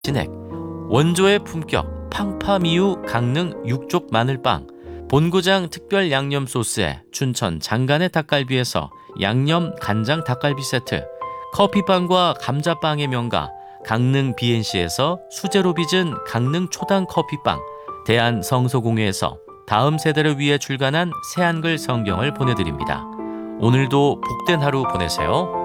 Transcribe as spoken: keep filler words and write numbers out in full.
진액, 원조의 품격 팡파미유 강릉 육족 마늘빵, 본고장 특별 양념 소스에 춘천 장간의 닭갈비에서 양념 간장 닭갈비 세트, 커피빵과 감자빵의 명가 강릉 비엔씨에서 수제로 빚은 강릉 초당 커피빵, 대한성서공회에서 다음 세대를 위해 출간한 새한글 성경을 보내드립니다. 오늘도 복된 하루 보내세요.